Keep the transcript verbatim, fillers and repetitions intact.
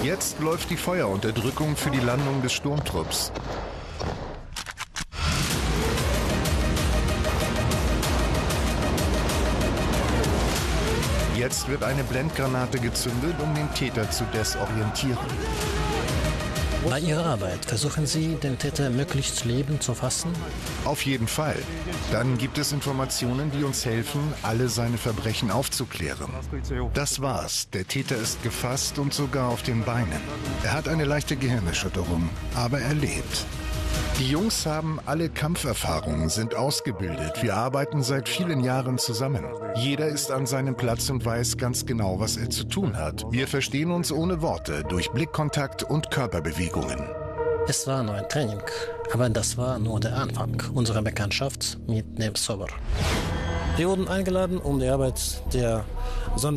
Jetzt läuft die Feuerunterdrückung für die Landung des Sturmtrupps. Jetzt wird eine Blendgranate gezündet, um den Täter zu desorientieren. Bei Ihrer Arbeit versuchen Sie, den Täter möglichst lebend zu fassen? Auf jeden Fall. Dann gibt es Informationen, die uns helfen, alle seine Verbrechen aufzuklären. Das war's. Der Täter ist gefasst und sogar auf den Beinen. Er hat eine leichte Gehirnerschütterung, aber er lebt. Die Jungs haben alle Kampferfahrungen, sind ausgebildet. Wir arbeiten seit vielen Jahren zusammen. Jeder ist an seinem Platz und weiß ganz genau, was er zu tun hat. Wir verstehen uns ohne Worte, durch Blickkontakt und Körperbewegungen. Es war nur ein Training, aber das war nur der Anfang unserer Bekanntschaft mit Nebsover. Wir wurden eingeladen, um die Arbeit der Sonder